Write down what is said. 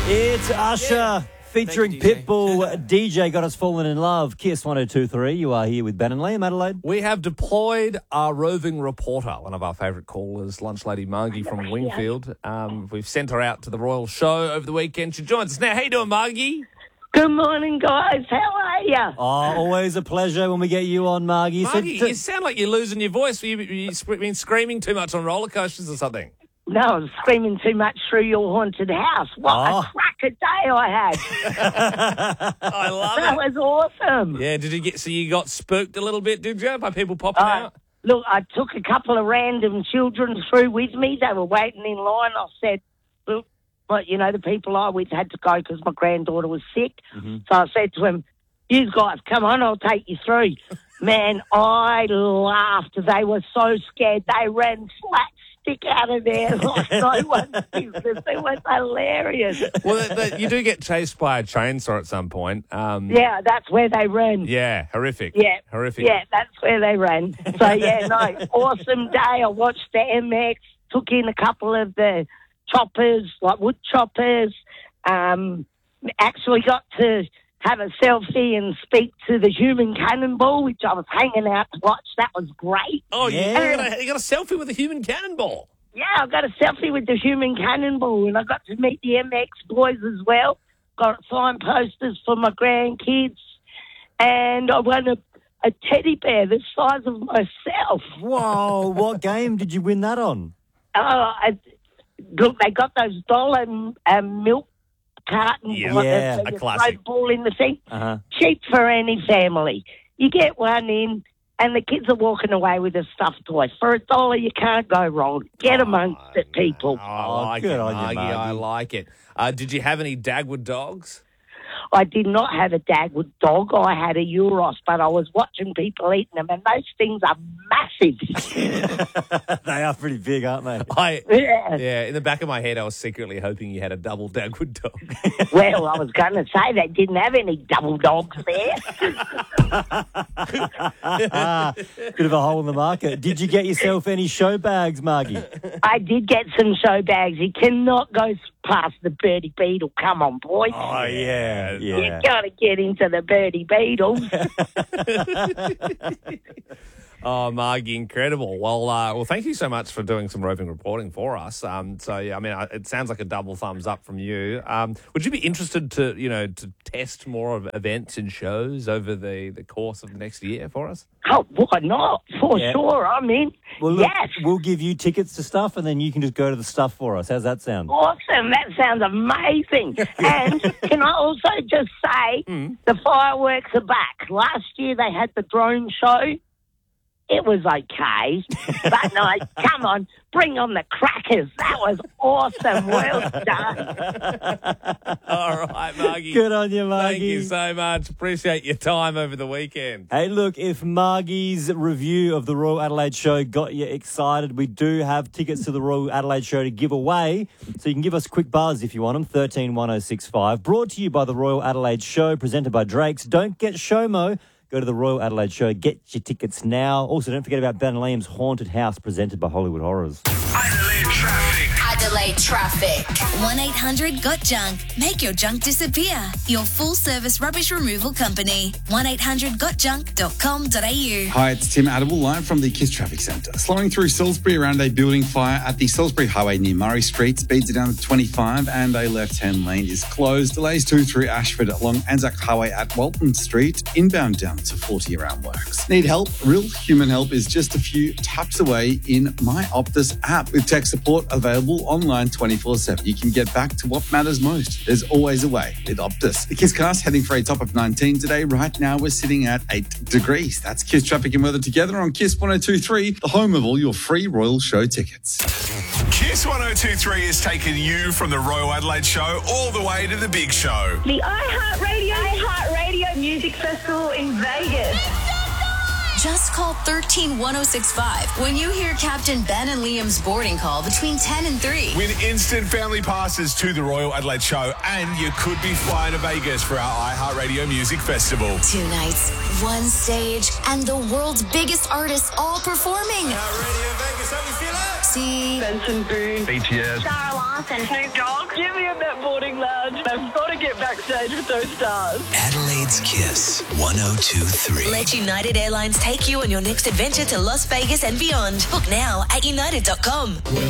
It's Usher featuring Pitbull. DJ got us falling in love. Kiss 1023. You are here with Ben and Liam, Adelaide. We have deployed our roving reporter, one of our favourite callers, lunch lady Margie from Wingfield. We've sent her out to the Royal Show over the weekend. She joins us now. How you doing, Margie? Good morning, guys. How are you? Oh, always a pleasure when we get you on, Margie. Margie, you sound like you're losing your voice. You've been screaming too much on roller coasters or something. No, I was screaming too much through your haunted house. What a cracker day I had. I love That it. was awesome. Yeah, you got spooked a little bit, did you, by people popping out? Look, I took a couple of random children through with me. They were waiting in line. I said, look, but the people I with had to go because my granddaughter was sick. Mm-hmm. So I said to them, you guys, come on, I'll take you through. Man, I laughed. They were so scared. They ran flat stick out of there like no one's business. It was hilarious. Well, you do get chased by a chainsaw at some point. Yeah, that's where they ran. Yeah, horrific. Yeah. Horrific. Yeah, that's where they ran. So, awesome day. I watched the MX, took in a couple of the choppers, like wood choppers, actually got to have a selfie and speak to the human cannonball, which I was hanging out to watch. That was great. Oh, yeah. You got a selfie with a human cannonball? Yeah, I got a selfie with the human cannonball, and I got to meet the MX boys as well. Got signed posters for my grandkids, and I won a teddy bear the size of myself. Whoa, what game did you win that on? Look, they got those dollar milk cartons. A classic. Ball in the thing. Cheap for any family. You get one in, and the kids are walking away with a stuffed toy. For $1, you can't go wrong. Get amongst it, people. I like good it, on you, Margie. Margie. I like it. Did you have any Dagwood dogs? I did not have a Dagwood dog. I had a Euros, but I was watching people eating them, and those things are massive. They are pretty big, aren't they? In the back of my head, I was secretly hoping you had a double Dagwood dog. Well, I was going to say they didn't have any double dogs there. Bit of a hole in the market. Did you get yourself any show bags, Margie? I did get some show bags. You cannot go past the Birdie Beetle. Come on, boys. Oh, yeah. You got to get into the Birdie Beetles. Oh, Margie, incredible. Well, thank you so much for doing some roving reporting for us. It sounds like a double thumbs up from you. Would you be interested to test more of events and shows over the course of the next year for us? Oh, why not? For sure, I'm in. Well, look, yes. We'll give you tickets to stuff, and then you can just go to the stuff for us. How's that sound? Awesome. That sounds amazing. And can I also just say the fireworks are back. Last year they had the drone show. It was okay. But no, come on, bring on the crackers. That was awesome. Well done. All right, Margie. Good on you, Margie. Thank you so much. Appreciate your time over the weekend. Hey, look, if Margie's review of the Royal Adelaide Show got you excited, we do have tickets to the Royal Adelaide Show to give away. So you can give us a quick buzz if you want them, 131065. Brought to you by the Royal Adelaide Show, presented by Drake's. Don't get SHOMO. Go to the Royal Adelaide Show. Get your tickets now. Also, don't forget about Ben and Liam's Haunted House, presented by Hollywood Horrors. Adelaide Traffic. Adelaide Traffic. 1-800-GOT-JUNK. Make your junk disappear. Your full-service rubbish removal company. 1-800-GOT-JUNK.com.au. Hi, it's Tim Adable, live from the KISS Traffic Centre. Slowing through Salisbury around a building fire at the Salisbury Highway near Murray Street. Speeds are down to 25 and a left-hand lane is closed. Delays 2 through Ashford along Anzac Highway at Walton Street. Inbound down to 40 around works. Need help? Real human help is just a few taps away in My Optus app with tech support available online 24/7. You can get back to what matters most. There's always a way with Optus. The KISS cast heading for a top of 19 today. Right now we're sitting at 8 degrees. That's KISS Traffic and Weather together on KISS 1023, the home of all your free Royal Show tickets. KISS 1023 is taking you from the Royal Adelaide Show all the way to the big show. The iHeartRadio Music Festival in Vegas. Just call 131065 when you hear Captain Ben and Liam's boarding call between 10 and 3. Win instant family passes to the Royal Adelaide Show, and you could be flying to Vegas for our iHeartRadio Music Festival. 2 nights, 1 stage, and the world's biggest artists all performing. iHeartRadio Vegas, how you feeling? See Benson Boone, BTS, Caroline. Nas and Snoop Dogg. Give me a Met Boarding Lounge. I've got to get backstage with those stars. Adelaide's Kiss 102.3. Let United Airlines take you on your next adventure to Las Vegas and beyond. Book now at united.com.